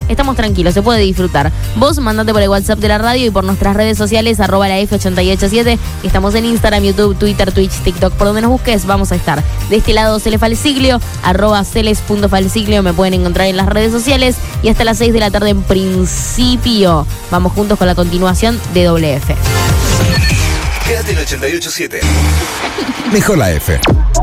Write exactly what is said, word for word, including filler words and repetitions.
estamos tranquilos, se puede disfrutar. Vos mandate por el WhatsApp de la radio y por nuestras redes sociales, arroba la F ochenta y ocho siete. Estamos en Instagram, YouTube, Twitter, Twitch, TikTok, por donde nos busques, vamos a estar. De este lado, Cele Falsiglio, arroba celes.falsiglio, me pueden encontrar en las redes sociales. Y hasta las seis de la tarde en principio, vamos juntos con la continuación de Doble F. Quédate en ochenta y ocho siete. Mejor la F.